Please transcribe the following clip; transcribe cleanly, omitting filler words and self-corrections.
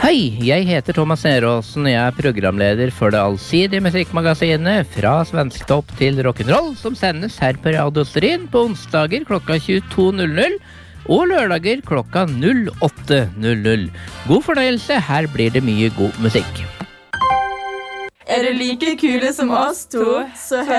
Hei, jeg heter Thomas Neråsen, jeg programleder for det allsidige musikkmagasinet Fra Svensktopp til Rock'n'Roll, som sendes her på Radio Stryn på onsdager klokka 22.00 og lørdager klokka 08.00. God fornøyelse, her blir det mye god musikk. Er du like kule som oss to, så